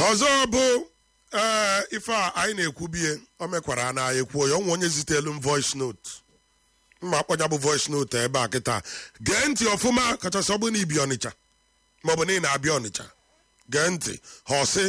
ọzọ bụ ife a anyị na-ekwubie o mekwara na ekwuo ya onwe onye zitelu m voice note mma akpọnya bụ voice note ebe a kịta gee ntị ọfụma kachasị ọ bụ na ibi Ọnịcha maọbụ na ị na-abịa Ọnịcha gee ntị ha ọsị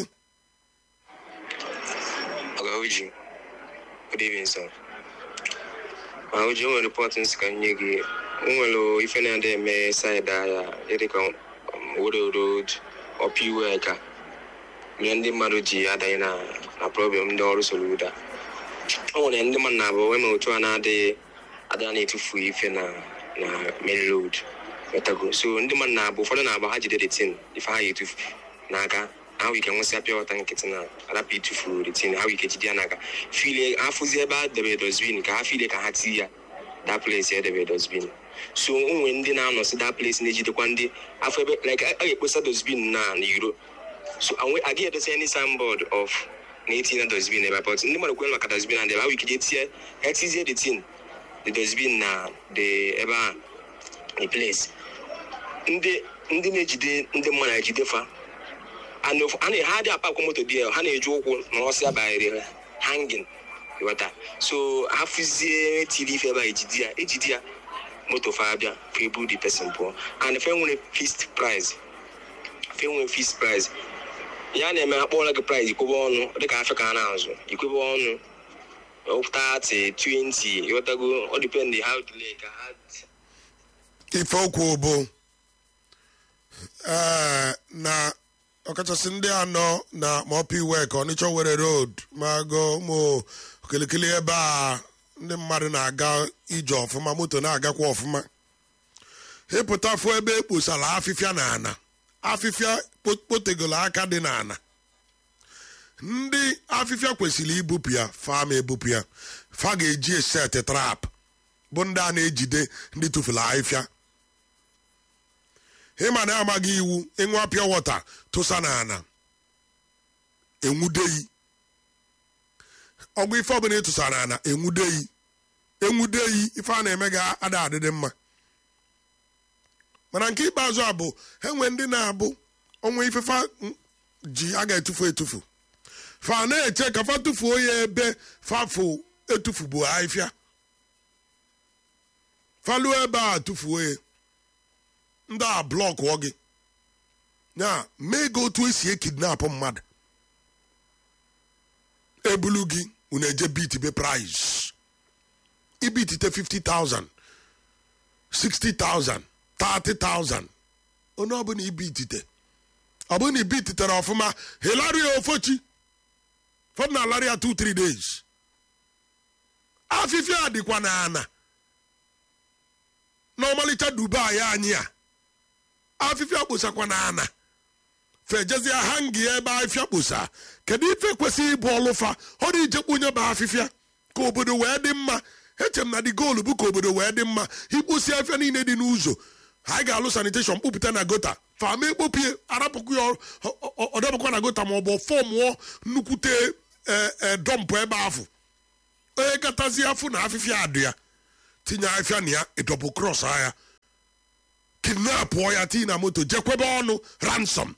Oji, good evening, sir. Oji, I'm reporting scanning you. If any of them may say that Erika Wood Road or Piwaka. Mendi Maruji, a problem, door soluda. Oh, and the man now, when to another, I don't need to free if na main road. So, in the man now, before the Naba had it in, if I to Naga. How we can say pure tank it na alapi to food it in how we get dianaga feel afuzi about the bed has been ka feel ka hatia that place here the bed has been so when the now no see that place in the kwande after like I was those been na euro so I get the any signboard of 18 has been about but no matter when has been and how we get here it's easier the thing the has been na the ever a place in the nejide in the man jidefa and if any hard up come to there honey joke no say by hanging water so afuzie tv fe ba ejidia moto fabia people the person poor and if when fixed price ya na me akpọ like price ko onu de ka africa na azu ikubo onu of 30 20 you go all depend how to like hard ife okwu bụ na ọkachasị ndị anọ na Mopi Work Ọnịcha Owerri Road mago ụmụ okilikili ebe a ndị mmadụ na-aga ije ọfụma moto na-agakwa ọfụma ịpụtafụ ebe ekposara afịfịa na ana afịfịa kpotegolo aka dị na ana ndị afịfịa kwesịrị ibupụ ya fa ma ebupụ ya fa ga-eji eset trap bụ ndị a na-ejide ndị tụfuru afịfịa ịma na amaghị iwu ịṅụa pure water tụsa na ana enwudeyi ọgwụ ife ọbụla ịtụsa na ana enwudeyi ife a na-eme ga ada adịdị mma mana nke ikpeazụ a bụ enwe ndị na-abụ onwe ifefa ji a ga-etufu fa na-eche ka fa tụfuo ya ebe fafụ etufu bụ ahịfịa faluo ebe a tụfuo ya ndị a blọkụọ gị na mee gị otu esi ekidnap mmadụ ebulu gị unu eje bit be price ibitite 50,000 60,000 30,000 onye ọbụla ibitite ọ bụrụ na ibititere ọfụma helaria ofochi fọdụ na alaria 2-3 days afịfịa dịkwa na ana n'ọmalịcha Dubai anyị a afịfịa kposakwa na ana fejezie hangi ebe afịfịa kposa kedu ife kwesịrị ịbụ ọlụfa ọ dị ije kpunye bụ afịfịa ka obodo wee dị mma echem na dị goolu bụ ka obodo wee dị mma ikposi afịa niile dị n'ụzọ ha ga-alụ sanitation kpụpụta na gota fama ekpopie arapụkwu ya ọdọbụkwa na gota ma ọ bụ fọmụọ nnukwute dọmpụ ebe afụ onye katazi afụ na afịfịa adụ ya tinye afịa na ya ịdọbụ krọs ya kidnapụọ ya tii na moto jekwebe ọnụ ransom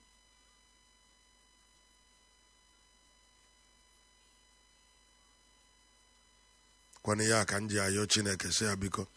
kwana ya ka m ji ayọ Chineke sị ya biko